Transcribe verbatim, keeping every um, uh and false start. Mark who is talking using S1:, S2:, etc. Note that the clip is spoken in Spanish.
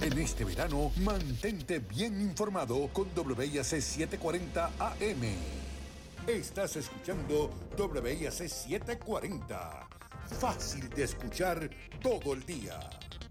S1: En este verano, mantente bien informado con W I A C setecientos cuarenta A M. Estás escuchando W I A C setecientos cuarenta. Fácil de escuchar todo el día.